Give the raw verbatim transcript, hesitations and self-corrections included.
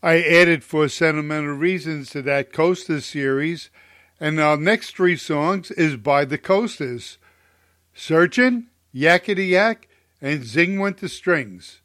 I added For Sentimental Reasons to that Coasters series, and our next three songs is by the Coasters. Searchin', Yakety Yak, and Zing Went the Strings.